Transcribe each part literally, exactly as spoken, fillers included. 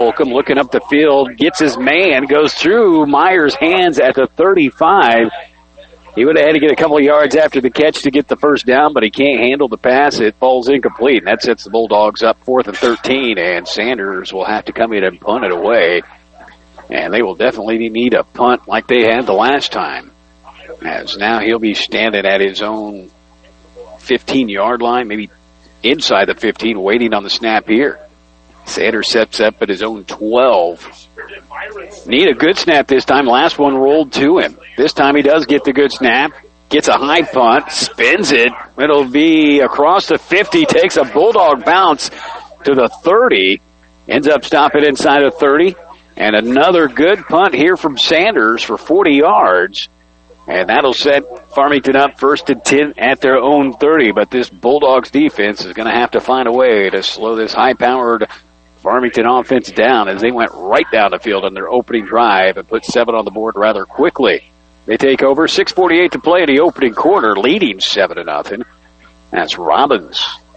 Holcomb looking up the field, gets his man, goes through Myers' hands at the thirty-five. He would have had to get a couple of yards after the catch to get the first down, but he can't handle the pass. It falls incomplete, and that sets the Bulldogs up fourth and thirteen, and Sanders will have to come in and punt it away. And they will definitely need a punt like they had the last time, as now he'll be standing at his own fifteen-yard line, maybe inside the fifteen, waiting on the snap here. Sanders sets up at his own twelve. Need a good snap this time. Last one rolled to him. This time he does get the good snap. Gets a high punt. Spins it. It'll be across the fifty. Takes a Bulldog bounce to the thirty. Ends up stopping inside of thirty. And another good punt here from Sanders for forty yards. And that'll set Farmington up first and ten at their own thirty. But this Bulldogs defense is going to have to find a way to slow this high-powered Farmington offense down, as they went right down the field on their opening drive and put seven on the board rather quickly. They take over. six forty-eight to play in the opening quarter, leading seven to nothing. That's Robbins.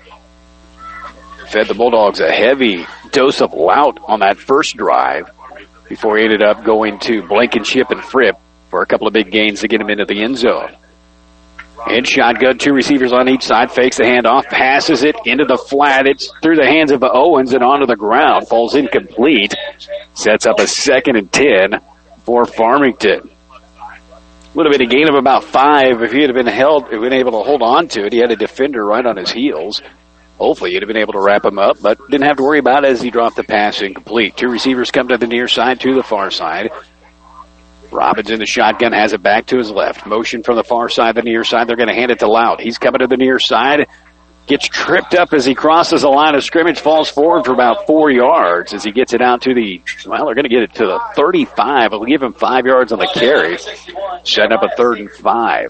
Fed the Bulldogs a heavy dose of lout on that first drive before he ended up going to Blankenship and Fripp for a couple of big gains to get him into the end zone. And shotgun, two receivers on each side, fakes the handoff, passes it into the flat. It's through the hands of Owens and onto the ground. Falls incomplete. Sets up a second and ten for Farmington. Would have been a gain of about five if he had been held, been able to hold on to it. He had a defender right on his heels. Hopefully he'd have been able to wrap him up, but didn't have to worry about it as he dropped the pass incomplete. Two receivers come to the near side, to the far side. Robbins in the shotgun, has it back to his left. Motion from the far side, the near side. They're going to hand it to Lout. He's coming to the near side. Gets tripped up as he crosses the line of scrimmage. Falls forward for about four yards as he gets it out to the, well, they're going to get it to the thirty-five. It'll give him five yards on the carry. Setting up a third and five.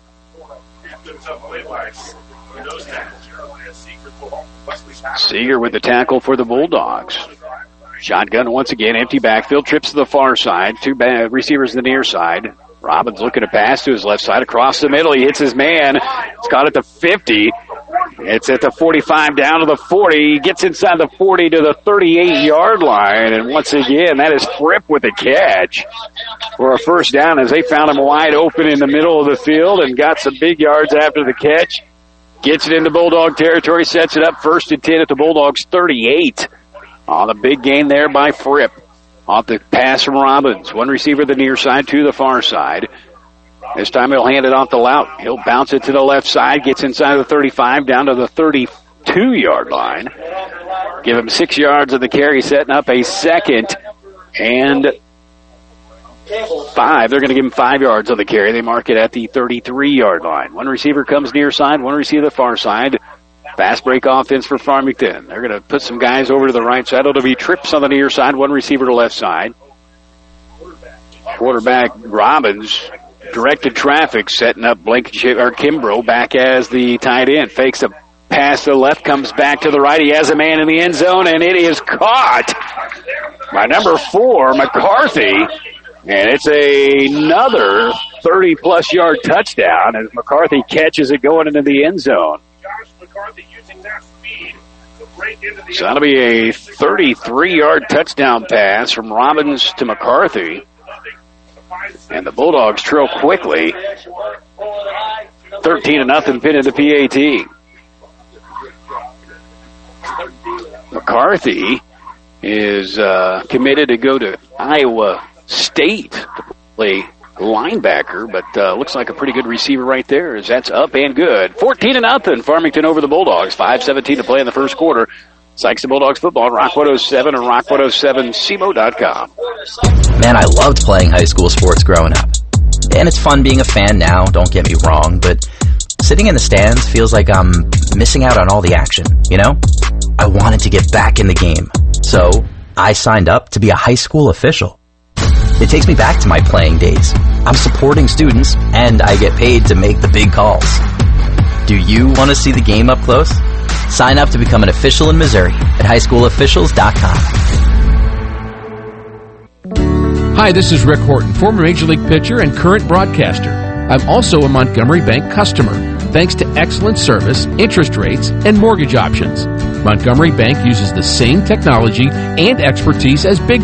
Seeger with the tackle for the Bulldogs. Shotgun once again, empty backfield, trips to the far side. Two bad receivers to the near side. Robbins looking to pass to his left side. Across the middle, he hits his man. It's got it to fifty. It's at the forty-five, down to the forty. He gets inside the forty to the thirty-eight-yard line. And once again, that is Fripp with the catch for a first down, as they found him wide open in the middle of the field and got some big yards after the catch. Gets it into Bulldog territory, sets it up first and ten at the Bulldogs' thirty-eight. On the big gain there by Fripp. Off the pass from Robbins. One receiver the near side to the far side. This time he'll hand it off to Lout. He'll bounce it to the left side. Gets inside the thirty-five, down to the thirty-two-yard line. Give him six yards of the carry, setting up a second and five. They're going to give him five yards of the carry. They mark it at the thirty-three-yard line. One receiver comes near side, one receiver the far side. Fast break offense for Farmington. They're going to put some guys over to the right side. It'll be trips on the near side, one receiver to left side. Quarterback Robbins directed traffic, setting up Blankenship or Kimbrough back as the tight end. Fakes a pass to the left, comes back to the right. He has a man in the end zone, and it is caught by number four, McCarthy. And it's a, another thirty-plus yard touchdown as McCarthy catches it going into the end zone. So that'll be a thirty-three-yard touchdown pass from Robbins to McCarthy. And the Bulldogs trail quickly. thirteen to nothing, pin in the P A T. McCarthy is uh, committed to go to Iowa State to play linebacker, but uh, looks like a pretty good receiver right there, as that's up and good. fourteen to nothing, Farmington over the Bulldogs. five seventeen to play in the first quarter. Sykes and Bulldogs football, Rock one oh seven and Rock one oh seven C M O dot com. Man, I loved playing high school sports growing up. And it's fun being a fan now, don't get me wrong, but sitting in the stands feels like I'm missing out on all the action, you know? I wanted to get back in the game, so I signed up to be a high school official. It takes me back to my playing days. I'm supporting students, and I get paid to make the big calls. Do you want to see the game up close? Sign up to become an official in Missouri at high school officials dot com. Hi, this is Rick Horton, former Major League pitcher and current broadcaster. I'm also a Montgomery Bank customer, thanks to excellent service, interest rates, and mortgage options. Montgomery Bank uses the same technology and expertise as big